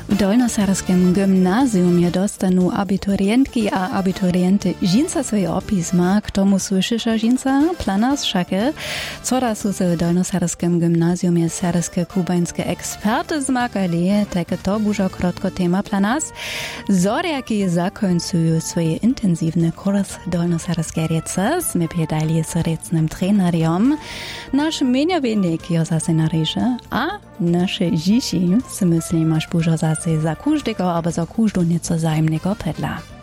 W Dolnosarskim gymnazjumie dostanu abiturientki a abiturienty žinca swoje opisma, k tomu słyszyša žinca planas šake, co da su se w Dolnosarskim gymnazjumie serskie kubańskie eksperty zmakali, tak to bužo krotko tema planas. Zorjaki zakońcują swoje intensywny kurs Dolnosarskie rece, sme piedali z recnym treneriom. Nasz meniowiennik jo zase naryše, a nasze dzieci, si myslím, až bužo zase za každego, aber za každú nieco zájemného pedla.